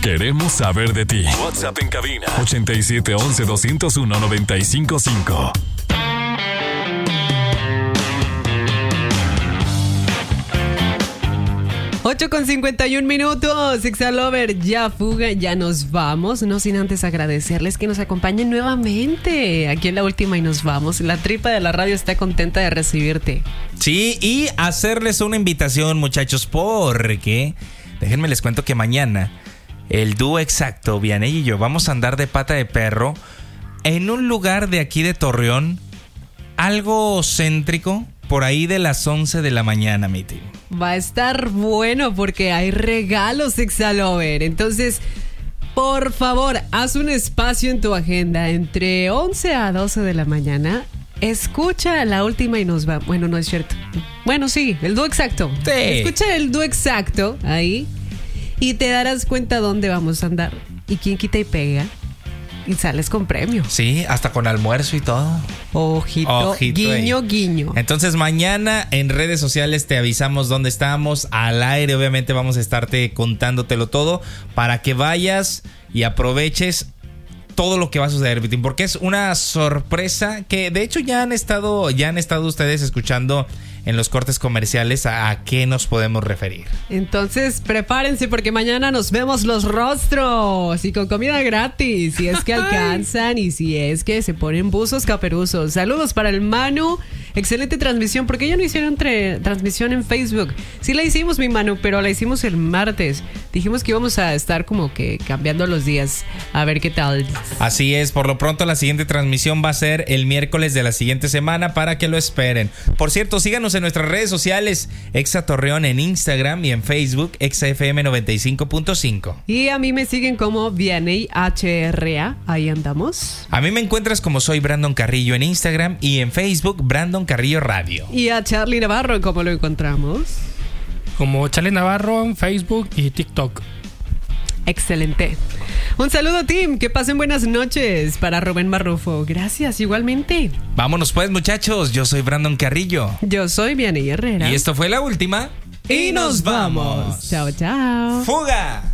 Queremos saber de ti. WhatsApp en cabina 8711-201-955. 8:51. Exalover, ya fuga, ya nos vamos. No sin antes agradecerles que nos acompañen nuevamente aquí en La Última y Nos Vamos. La tripa de la radio está contenta de recibirte. Sí, y hacerles una invitación, muchachos, porque déjenme les cuento que mañana el dúo exacto, Vianey y yo, vamos a andar de pata de perro en un lugar de aquí de Torreón, algo céntrico, por ahí de las 11 de la mañana, mi team. Va a estar bueno porque hay regalos, Exalover. Entonces, por favor, haz un espacio en tu agenda entre 11 a 12 de la mañana. Escucha La Última y Nos Vamos. Bueno, no es cierto. Bueno, sí, el dúo exacto. Sí. Escucha el dúo exacto ahí y te darás cuenta dónde vamos a andar. Y quién quita y pega y sales con premio. Sí, hasta con almuerzo y todo. Ojito, guiño, guiño. Entonces mañana en redes sociales te avisamos dónde estamos. Al aire obviamente vamos a estarte contándotelo todo para que vayas y aproveches todo lo que va a suceder, Vitín, porque es una sorpresa que de hecho ya han estado ustedes escuchando en los cortes comerciales a qué nos podemos referir. Entonces prepárense porque mañana nos vemos los rostros y con comida gratis, si es que alcanzan y si es que se ponen buzos caperuzos. Saludos para el Manu, excelente transmisión, porque ya no hicieron transmisión en Facebook. Sí la hicimos, mi Manu, pero la hicimos el martes. Dijimos que íbamos a estar como que cambiando los días, a ver qué tal. Así es, por lo pronto la siguiente transmisión va a ser el miércoles de la siguiente semana para que lo esperen. Por cierto, síganos en nuestras redes sociales, Exa Torreón en Instagram y en Facebook, Exa FM 95.5. Y a mí me siguen como Vianey HRA, ahí andamos. A mí me encuentras como soy Brandon Carrillo en Instagram y en Facebook, Brandon Carrillo Radio. Y a Charlie Navarro, ¿cómo lo encontramos? Como Charlie Navarro en Facebook y TikTok. Excelente. Un saludo, team. Que pasen buenas noches. Para Rubén Marrufo. Gracias, igualmente. Vámonos pues, muchachos. Yo soy Brandon Carrillo. Yo soy Vianey Herrera. Y esto fue La Última. Y nos vamos. Chao, chao. ¡Fuga!